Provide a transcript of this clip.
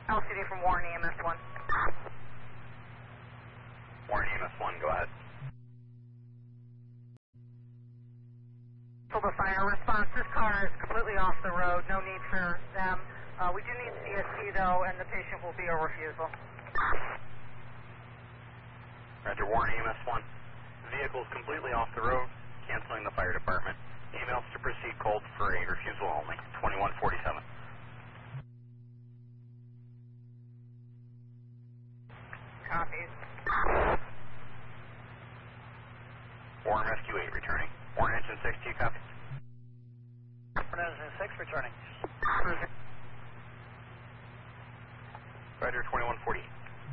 LCD from Warren EMS 1. Warren EMS 1, go ahead. So the fire response, this car is completely off the road, no need for them. We do need CST though, and the patient will be a refusal. Roger, Warren EMS 1. Vehicle is completely off the road, canceling the fire department. Emails to proceed cold for a refusal only, 2147. Copies. Warren Rescue 8 returning. Warren Engine 6, T copies. Warren Engine 6 returning. Cruiser. Roger, 2148.